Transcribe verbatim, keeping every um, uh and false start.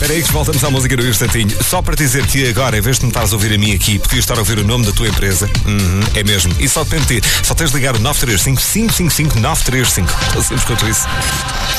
Espera aí que voltamos à música no instantinho. Só para dizer que agora, em vez de me estares a ouvir a mim aqui, podias estar a ouvir o nome da tua empresa. Uhum, é mesmo. E só depende de ti. Só tens de ligar o nove três cinco, cinco cinco cinco, nove três cinco. Tão simples quanto isso.